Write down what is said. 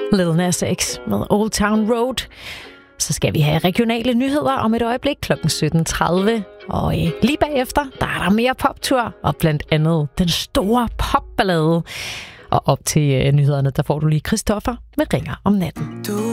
Lil Nas X med Old Town Road. Så skal vi have regionale nyheder om et øjeblik kl. 17.30. Og lige bagefter, der er der mere poptur, og blandt andet den store popballade. Og op til nyhederne, der får du lige Christoffer med Ringer om natten.